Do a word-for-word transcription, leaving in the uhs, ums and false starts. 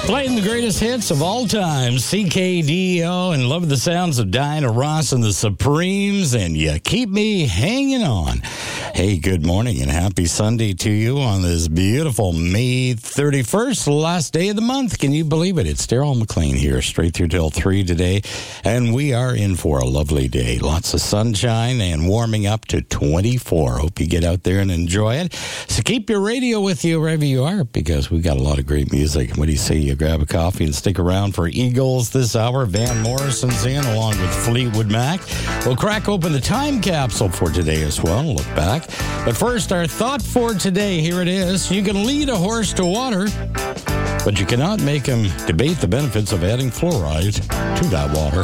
Playing the greatest hits of all time, C K D O, and love the sounds of Diana Ross and the Supremes, and you keep me hanging on. Hey, good morning and happy Sunday to you on this beautiful May thirty-first, last day of the month. Can you believe it? It's Daryl McLean here, straight through till three today, and we are in for a lovely day. Lots of sunshine and warming up to twenty-four. Hope you get out there and enjoy it. So keep your radio with you wherever you are, because we've got a lot of great music. What do you say? You grab a coffee and stick around for Eagles this hour. Van Morrison's in along with Fleetwood Mac. We'll crack open the time capsule for today as well. Look back. But first, our thought for today. Here it is. You can lead a horse to water, but you cannot make him debate the benefits of adding fluoride to that water.